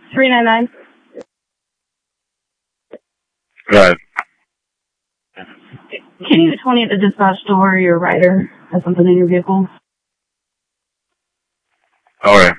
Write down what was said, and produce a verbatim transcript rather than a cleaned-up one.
three nine nine. Right. Can you tell me at the dispatch door your rider has something in your vehicle? All right.